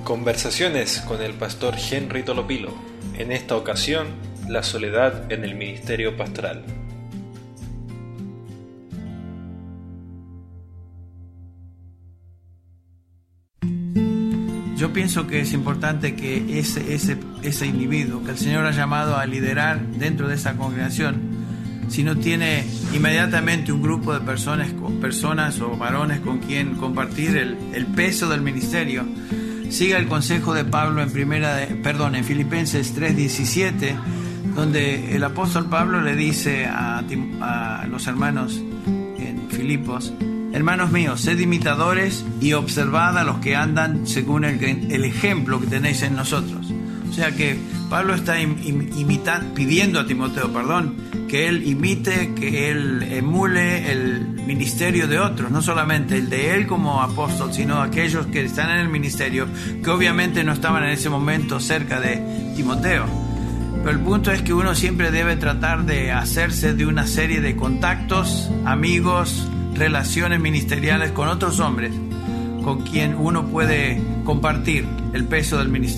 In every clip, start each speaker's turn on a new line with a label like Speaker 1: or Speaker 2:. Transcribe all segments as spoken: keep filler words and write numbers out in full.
Speaker 1: Conversaciones con el pastor Henry Tolopilo. En esta ocasión, la soledad en el ministerio pastoral.
Speaker 2: Yo pienso que es importante que ese, ese, ese individuo que el Señor ha llamado a liderar dentro de esa congregación, si no tiene inmediatamente un grupo de personas, personas o varones con quien compartir el, el peso del ministerio, siga el consejo de Pablo en primera de, perdón, en Filipenses tres diecisiete, donde el apóstol Pablo le dice a, a los hermanos en Filipos: hermanos míos, sed imitadores y observad a los que andan según el, el ejemplo que tenéis en nosotros. O sea que Pablo está im, im, imitando, pidiendo a Timoteo, perdón, que él imite, que él emule el ministerio de otros, no solamente el de él como apóstol, sino aquellos que están en el ministerio, que obviamente no estaban en ese momento cerca de Timoteo. Pero el punto es que uno siempre debe tratar de hacerse de una serie de contactos, amigos, relaciones ministeriales con otros hombres con quien uno puede compartir el peso del ministerio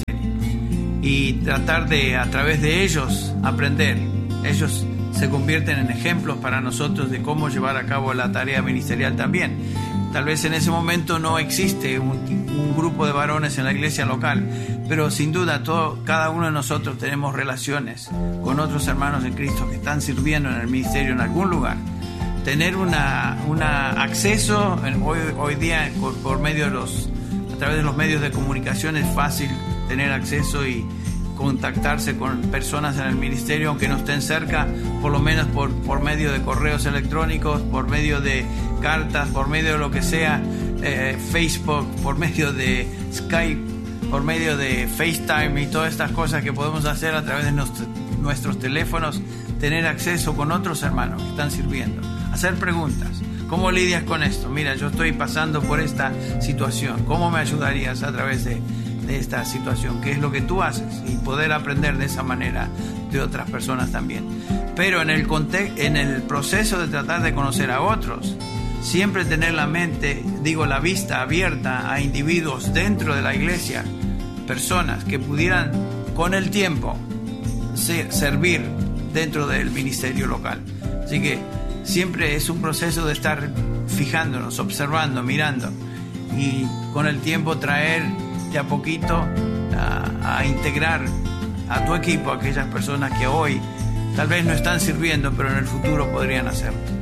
Speaker 2: y tratar de, a través de ellos, aprender. Ellos se convierten en ejemplos para nosotros de cómo llevar a cabo la tarea ministerial también. Tal vez en ese momento no existe un, un grupo de varones en la iglesia local, pero sin duda todo, cada uno de nosotros tenemos relaciones con otros hermanos en Cristo que están sirviendo en el ministerio en algún lugar. Tener una, una acceso hoy, hoy día por, por medio de los, a través de los medios de comunicación es fácil tener acceso y contactarse con personas en el ministerio, aunque no estén cerca, por lo menos por, por medio de correos electrónicos, por medio de cartas, por medio de lo que sea, eh, Facebook, por medio de Skype, por medio de FaceTime y todas estas cosas que podemos hacer a través de nuestro, nuestros teléfonos, tener acceso con otros hermanos que están sirviendo, hacer preguntas. ¿Cómo lidias con esto? Mira, yo estoy pasando por esta situación. ¿Cómo me ayudarías a través de, de esta situación? ¿Qué es lo que tú haces? Y poder aprender de esa manera de otras personas también. Pero en el, conte- en el proceso de tratar de conocer a otros, siempre tener la mente, digo, la vista abierta a individuos dentro de la iglesia, personas que pudieran con el tiempo ser, servir dentro del ministerio local. Así que siempre es un proceso de estar fijándonos, observando, mirando y con el tiempo traer de a poquito a, a integrar a tu equipo a aquellas personas que hoy tal vez no están sirviendo, pero en el futuro podrían hacerlo.